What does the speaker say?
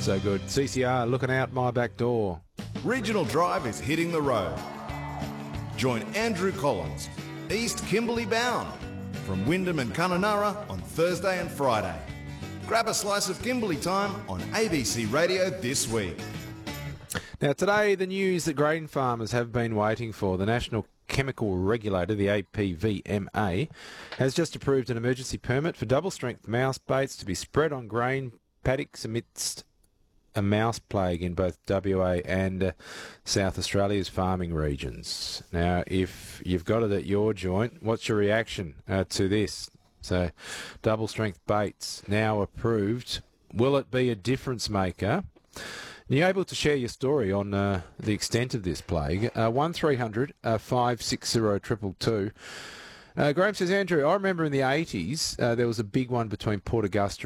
So good. CCR looking out my back door. Regional Drive is hitting the road. Join Andrew Collins, East Kimberley bound, from Wyndham and Kununurra on Thursday and Friday. Grab a slice of Kimberley time on ABC Radio this week. Now today, the news that grain farmers have been waiting for. The National Chemical Regulator, the APVMA, has just approved an emergency permit for double-strength mouse baits to be spread on grain paddocks amidst a mouse plague in both WA and South Australia's farming regions. Now, if you've got it at your joint, what's your reaction to this? So, double-strength baits now approved. Will it be a difference maker? You're able to share your story on the extent of this plague. 1300 560 222. Graham says, Andrew, I remember in the 80s there was a big one between Port Augusta